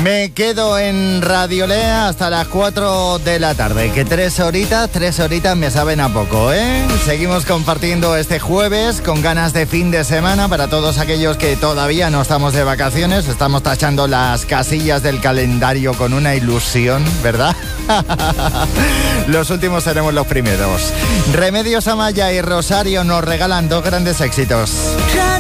Me quedo en Radiolea hasta las 4 de la tarde, que 3 horitas me saben a poco, ¿eh? Seguimos compartiendo este jueves con ganas de fin de semana para todos aquellos que todavía no estamos de vacaciones. Estamos tachando las casillas del calendario con una ilusión, ¿verdad? Los últimos seremos los primeros. Remedios Amaya y Rosario nos regalan 2 grandes éxitos.